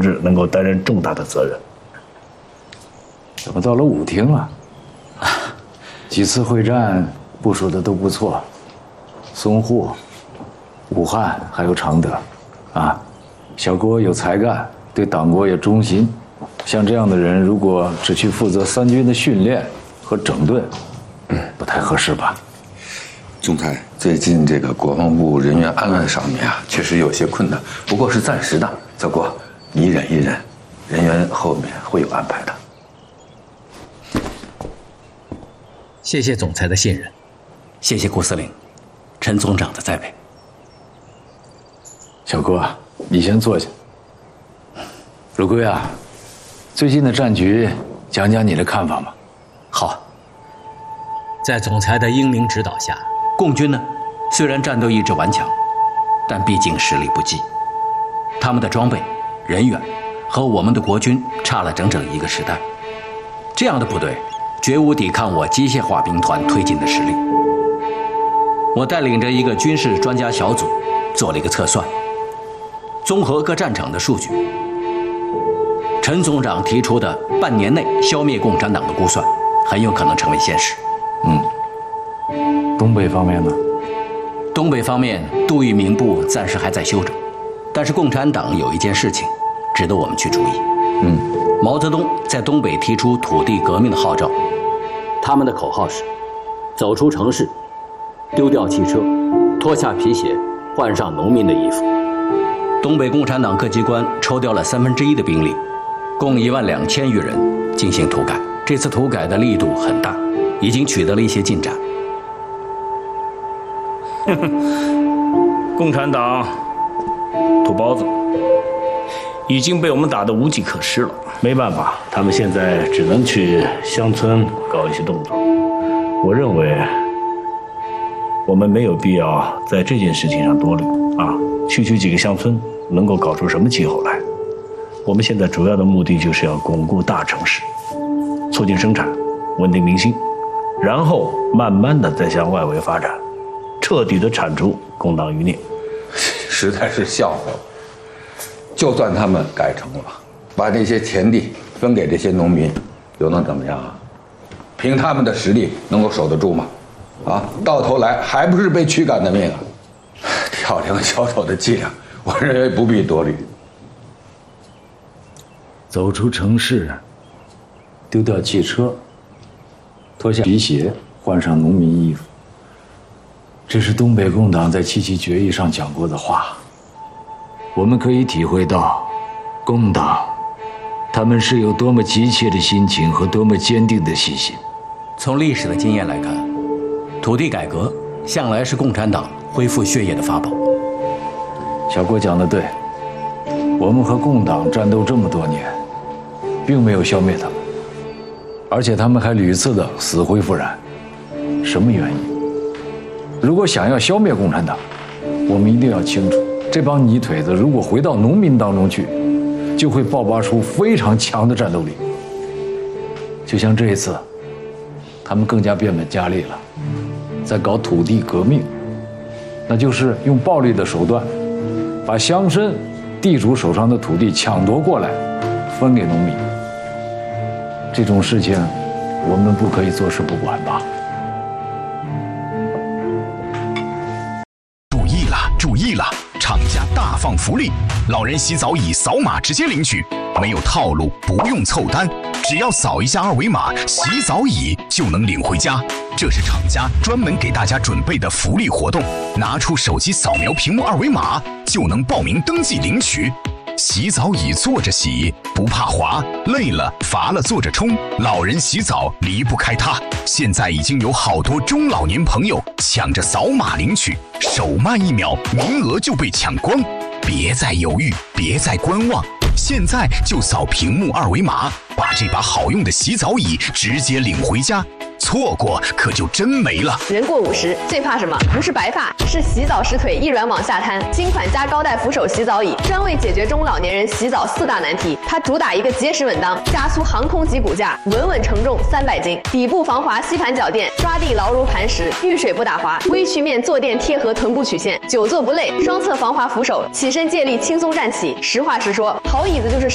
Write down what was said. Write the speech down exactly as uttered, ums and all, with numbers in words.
志能够担任重大的责任。 怎么到了武亭了？几次会战部署的都不错，淞沪、武汉还有常德，啊，小郭有才干，对党国也忠心。像这样的人，如果只去负责三军的训练和整顿，嗯，不太合适吧？ 总裁，最近这个国防部人员安排上面啊，确实有些困难，不过是暂时的。小郭，你忍一忍，人员后面会有安排的。 谢谢总裁的信任，谢谢顾司令、陈总长的栽培。 小郭，你先坐下。鲁圭啊，最近的战局，讲讲你的看法嘛。 好。在总裁的英明指导下，共军呢，虽然战斗意志顽强，但毕竟实力不济。他们的装备、人员和我们的国军差了整整一个时代。这样的部队，绝无抵抗我机械化兵团推进的实力。我带领着一个军事专家小组，做了一个测算，综合各战场的数据。陈总长提出的半年内消灭共产党的估算，很有可能成为现实。 嗯，东北方面呢？ 东北方面，杜聿明部暂时还在休整，但是共产党有一件事情值得我们去注意。 嗯， 毛泽东在东北提出土地革命的号召，他们的口号是：走出城市，丢掉汽车，脱下皮鞋，换上农民的衣服。东北共产党各机关抽调了三分之一的兵力，共一万两千余人进行土改。这次土改的力度很大，已经取得了一些进展。 共产党土包子已经被我们打得无计可施了，没办法，他们现在只能去乡村搞一些动作。我认为我们没有必要在这件事情上多虑啊，区区几个乡村能够搞出什么气候来？我们现在主要的目的就是要巩固大城市，促进生产，稳定民心，然后慢慢的再向外围发展，彻底的铲除工党余孽。 实在是笑话了。就算他们改成了，把那些田地分给这些农民，又能怎么样啊？凭他们的实力能够守得住吗？啊，到头来还不是被驱赶的命啊！挑两小丑的伎俩，我认为不必多虑。 走出城市，丢掉汽车，脱下皮鞋，换上农民衣服。这是东北共党在七七决议上讲过的话。我们可以体会到，共党他们是有多么急切的心情和多么坚定的信心。 从历史的经验来看，土地改革向来是共产党恢复血液的法宝。 小郭讲得对，我们和共党战斗这么多年，并没有消灭他们，而且他们还屡次的死灰复燃。什么原因？如果想要消灭共产党，我们一定要清楚，这帮泥腿子如果回到农民当中去，就会爆发出非常强的战斗力。就像这一次，他们更加变本加厉了，在搞土地革命，那就是用暴力的手段，把乡绅、地主手上的土地抢夺过来，分给农民。这种事情，我们不可以坐视不管吧？ 注意了，注意了！厂家大放福利，老人洗澡椅扫码直接领取，没有套路，不用凑单，只要扫一下二维码，洗澡椅就能领回家。这是厂家专门给大家准备的福利活动，拿出手机扫描屏幕二维码，就能报名登记领取。洗澡椅坐着洗，不怕滑，累了乏了坐着冲，老人洗澡离不开它。现在已经有好多中老年朋友抢着扫码领取，手慢一秒，名额就被抢光。别再犹豫，别再观望，现在就扫屏幕二维码，把这把好用的洗澡椅直接领回家。错过可就真没了。 人过五十，最怕什么？不是白发，是洗澡时腿一软往下瘫。新款加高带扶手洗澡椅，专为解决中老年人洗澡四大难题。它主打一个结实稳当，加粗航空级骨架，稳稳承重三百斤。底部防滑吸盘脚垫，抓地牢如磐石，遇水不打滑。微曲面坐垫贴合臀部曲线，久坐不累。双侧防滑扶手，起身借力轻松站起。实话实说，好椅子就是。